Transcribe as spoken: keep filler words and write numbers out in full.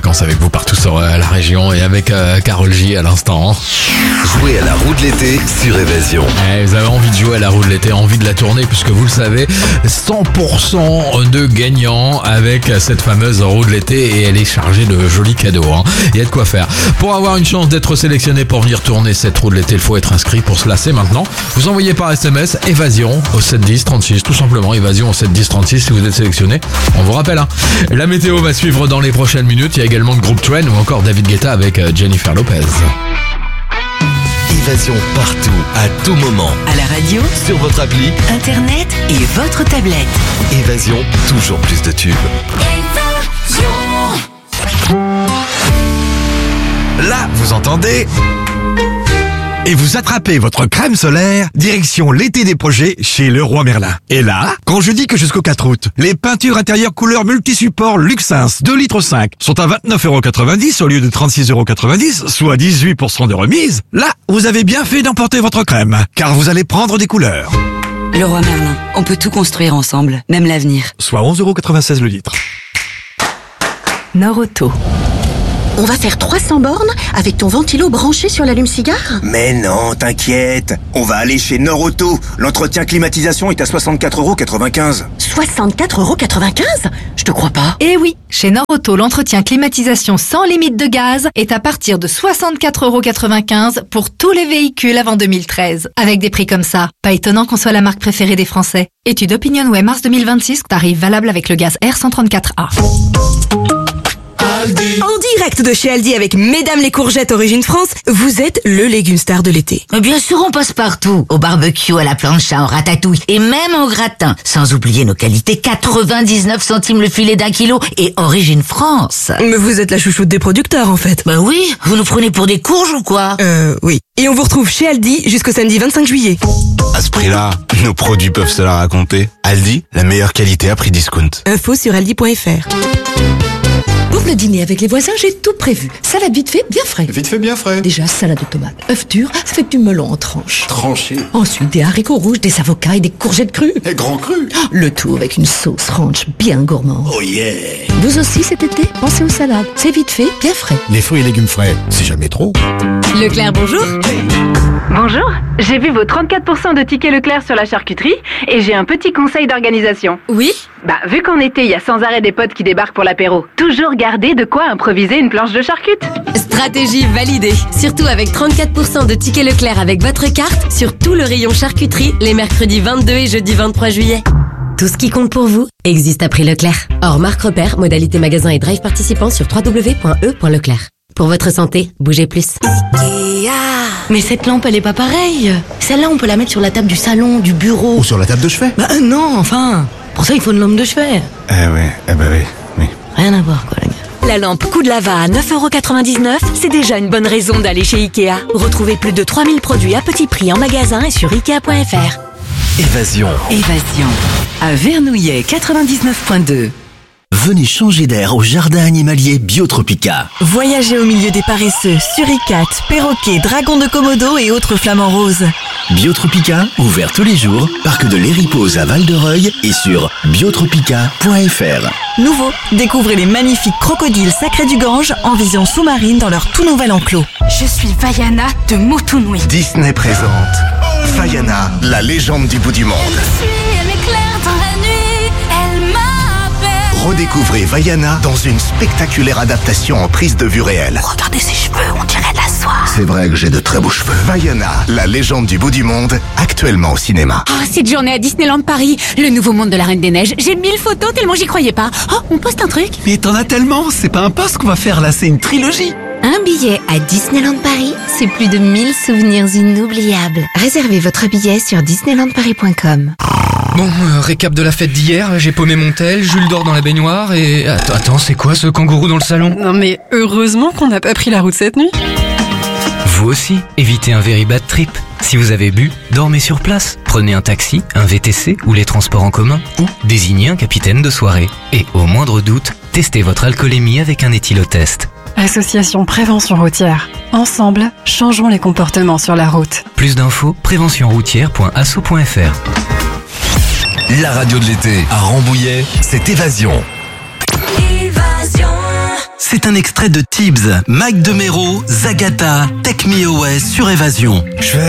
vacances avec vous partout sur euh, la région et avec euh, Carole J à l'instant. Jouez à la roue de l'été sur Évasion. Eh, vous avez envie de jouer à la roue de l'été, envie de la tourner, puisque vous le savez, cent pour cent de gagnants avec cette fameuse roue de l'été et elle est chargée de jolis cadeaux. Hein. Il y a de quoi faire. Pour avoir une chance d'être sélectionné pour venir tourner cette roue de l'été, il faut être inscrit. Pour cela, c'est maintenant. Vous envoyez par S M S Évasion au sept dix trente-six, tout simplement Évasion au sept dix trente-six si vous êtes sélectionné. On vous rappelle, hein. La météo va suivre dans les prochaines minutes. Il y a également le groupe Train ou encore David Guetta avec Jennifer Lopez. Évasion partout, à tout moment. À la radio, sur votre appli, internet et votre tablette. Évasion, toujours plus de tubes. Évasion. Là, vous entendez ? Et vous attrapez votre crème solaire, direction l'été des projets chez Leroy Merlin. Et là, quand je dis que jusqu'au quatre août, les peintures intérieures couleur multi-support Luxins deux litres cinq sont à vingt-neuf euros quatre-vingt-dix au lieu de trente-six euros quatre-vingt-dix, soit dix-huit pour cent de remise, là, vous avez bien fait d'emporter votre crème, car vous allez prendre des couleurs. Leroy Merlin, on peut tout construire ensemble, même l'avenir. Soit onze euros quatre-vingt-seize le litre. Norauto. On va faire trois cents bornes avec ton ventilo branché sur l'allume-cigare ? Mais non, t'inquiète. On va aller chez Norauto. L'entretien climatisation est à soixante-quatre euros quatre-vingt-quinze. soixante-quatre euros quatre-vingt-quinze ? Je te crois pas. Eh oui, chez Norauto, l'entretien climatisation sans limite de gaz est à partir de soixante-quatre euros quatre-vingt-quinze pour tous les véhicules avant deux mille treize. Avec des prix comme ça, pas étonnant qu'on soit la marque préférée des Français. Étude Opinionway mars deux mille vingt-six, tarif valable avec le gaz R cent trente-quatre A. En direct de chez Aldi avec Mesdames les courgettes Origine France, vous êtes le légume star de l'été. Mais bien sûr, on passe partout. Au barbecue, à la plancha, en ratatouille et même au gratin. Sans oublier nos qualités, quatre-vingt-dix-neuf centimes le filet d'un kilo et Origine France. Mais vous êtes la chouchoute des producteurs en fait. Bah oui, vous nous prenez pour des courges ou quoi? Euh, oui. Et on vous retrouve chez Aldi jusqu'au samedi vingt-cinq juillet. À ce prix-là, nos produits peuvent se la raconter. Aldi, la meilleure qualité à prix discount. Info sur aldi point f r. Pour le dîner avec les voisins, j'ai tout prévu. Salade vite fait, bien frais. Vite fait, bien frais. Déjà, salade de tomates, œufs durs, avec du melon en tranches. Tranché. Ensuite, des haricots rouges, des avocats et des courgettes crues. Et grand cru. Le tout avec une sauce ranch bien gourmande. Oh yeah. Vous aussi, cet été, pensez aux salades. C'est vite fait, bien frais. Les fruits et légumes frais, c'est jamais trop. Leclerc, bonjour. Bonjour, j'ai vu vos trente-quatre pour cent de tickets Leclerc sur la charcuterie et j'ai un petit conseil d'organisation. Oui ? Bah, vu qu'en été, il y a sans arrêt des potes qui débarquent pour l'apéro, toujours garder de quoi improviser une planche de charcute. Stratégie validée. Surtout avec trente-quatre pour cent de tickets Leclerc avec votre carte sur tout le rayon charcuterie les mercredis vingt-deux et jeudi vingt-trois juillet. Tout ce qui compte pour vous existe à prix Leclerc. Hors marque repère, modalité magasin et drive participant sur w w w point e point leclerc. Pour votre santé, bougez plus. Ikea. Mais cette lampe, elle est pas pareille. Celle-là, on peut la mettre sur la table du salon, du bureau. Ou sur la table de chevet. Bah euh, non, enfin. Pour ça, il faut une lampe de chevet. Eh ouais, eh bah oui, oui. Rien à voir, quoi, les gars. La lampe Coup de Lava à neuf euros quatre-vingt-dix-neuf, c'est déjà une bonne raison d'aller chez Ikea. Retrouvez plus de trois mille produits à petit prix en magasin et sur ikea point f r. Évasion. Évasion. À Vernouillet quatre-vingt-dix-neuf point deux. Venez changer d'air au jardin animalier Biotropica. Voyagez au milieu des paresseux, suricates, perroquets, dragons de Komodo et autres flamants roses. Biotropica, ouvert tous les jours, parc de l'Héripose à Val-de-Reuil et sur biotropica point f r. Nouveau, découvrez les magnifiques crocodiles sacrés du Gange en vision sous-marine dans leur tout nouvel enclos. Je suis Vaiana de Motunui. Disney présente Vaiana, la légende du bout du monde. Elle m'éclaire dans la nuit, elle m'appelle. Redécouvrez Vaiana dans une spectaculaire adaptation en prise de vue réelle. Regardez ses cheveux, on dirait de la soie. C'est vrai que j'ai de très beaux cheveux. Vaiana, la légende du bout du monde, actuellement au cinéma. Oh, cette journée à Disneyland Paris, le nouveau monde de la Reine des Neiges. J'ai mille photos tellement j'y croyais pas. Oh, on poste un truc. Mais t'en as tellement, c'est pas un post qu'on va faire là, c'est une trilogie. Un billet à Disneyland Paris, c'est plus de mille souvenirs inoubliables. Réservez votre billet sur disneyland paris point com. Bon, euh, récap de la fête d'hier, j'ai paumé mon tel, Jules dort dans la baignoire et... Attends, attends, c'est quoi ce kangourou dans le salon? Non mais heureusement qu'on n'a pas pris la route cette nuit. Vous aussi, évitez un very bad trip. Si vous avez bu, dormez sur place. Prenez un taxi, un V T C ou les transports en commun. Ou désignez un capitaine de soirée. Et au moindre doute, testez votre alcoolémie avec un éthylotest. Association Prévention Routière. Ensemble, changeons les comportements sur la route. Plus d'infos, prévention routière point asso point f r. La radio de l'été à Rambouillet, c'est Évasion. Évasion. C'est un extrait de Tibbs, Mike DeMero, Zagata, Take Me Away sur Évasion.